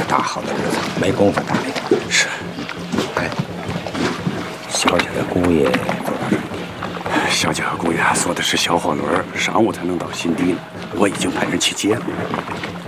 大好的日子，没工夫打理。 是。 哎，小姐的姑爷走到这儿。 小姐和姑爷说的是小火轮，上午才能到新地呢。我已经派人去接了。